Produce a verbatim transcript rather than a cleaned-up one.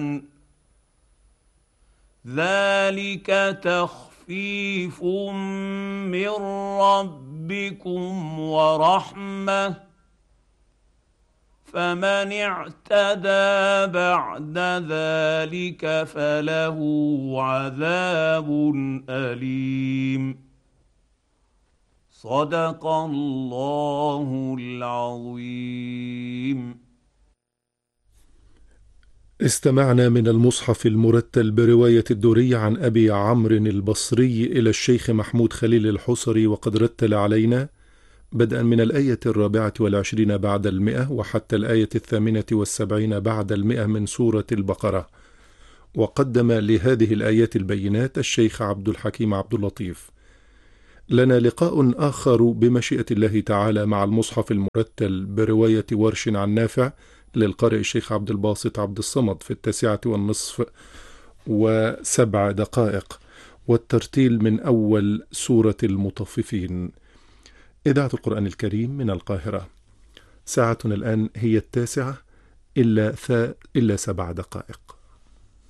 القرآن ذلك تخفيف من ربكم ورحمة فمن اعتدى بعد ذلك فله عذاب أليم. صدق الله العظيم. استمعنا من المصحف المرتل برواية الدوري عن أبي عمرو البصري إلى الشيخ محمود خليل الحصري، وقد رتل علينا بدءا من الآية الرابعة والعشرين بعد المئة وحتى الآية الثامنة والسبعين بعد المئة من سورة البقرة. وقدم لهذه الآيات البينات الشيخ عبد الحكيم عبد اللطيف. لنا لقاء آخر بمشيئة الله تعالى مع المصحف المرتل برواية ورش عن نافع للقارئ الشيخ عبد الباسط عبد الصمد في التاسعة والنصف وسبع دقائق، والترتيل من أول سورة المطففين. إذاعة القرآن الكريم من القاهرة. ساعتنا الآن هي التاسعة إلا, إلا سبع دقائق.